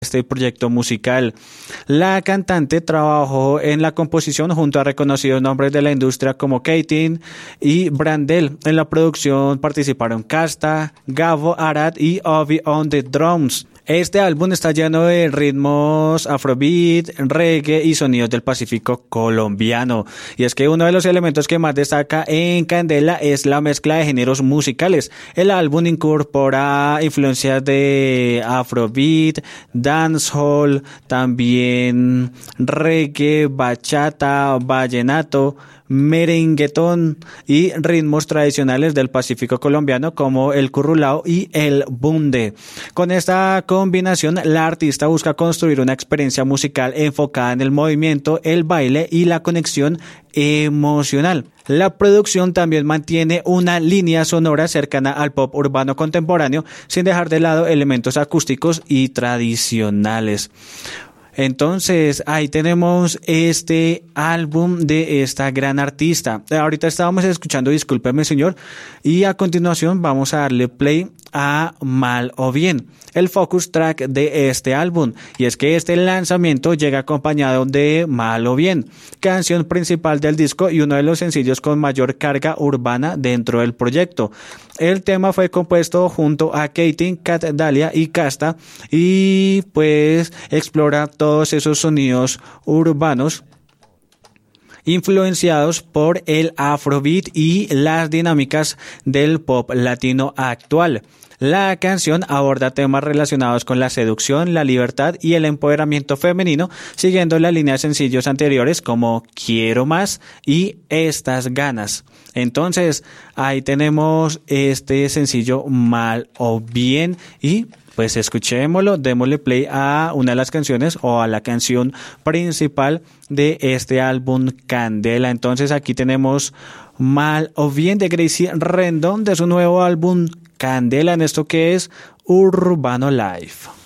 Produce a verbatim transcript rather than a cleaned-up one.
este proyecto musical. La cantante trabajó en la composición junto a reconocidos nombres de la industria como Katie y Brandel. En la producción participaron Casta, Gabo Arad y Ovi on the drums. Este álbum está lleno de ritmos afrobeat, reggae y sonidos del Pacífico colombiano. Y es que uno de los elementos que más destaca en Candela es la mezcla de géneros musicales. El álbum incorpora influencias de afrobeat, dancehall, también reggae, bachata, vallenato, merenguetón y ritmos tradicionales del Pacífico colombiano como el currulao y el bunde. Con esta combinación, la artista busca construir una experiencia musical enfocada en el movimiento, el baile y la conexión emocional. La producción también mantiene una línea sonora cercana al pop urbano contemporáneo, sin dejar de lado elementos acústicos y tradicionales. Entonces, ahí tenemos este álbum de esta gran artista. Ahorita estábamos escuchando Discúlpeme Señor y a continuación vamos a darle play a Mal o Bien, el focus track de este álbum. Y es que este lanzamiento llega acompañado de Mal o Bien, canción principal del disco y uno de los sencillos con mayor carga urbana dentro del proyecto. El tema fue compuesto junto a Katie, Cat Dalia y Casta y pues explora todos esos sonidos urbanos influenciados por el afrobeat y las dinámicas del pop latino actual. La canción aborda temas relacionados con la seducción, la libertad y el empoderamiento femenino, siguiendo la línea de sencillos anteriores como Quiero Más y Estas Ganas. Entonces, ahí tenemos este sencillo Mal o Bien y pues escuchémoslo, démosle play a una de las canciones o a la canción principal de este álbum Candela. Entonces aquí tenemos Mal o Bien de Gracie Rendon de su nuevo álbum Candela en esto que es Urbano Life.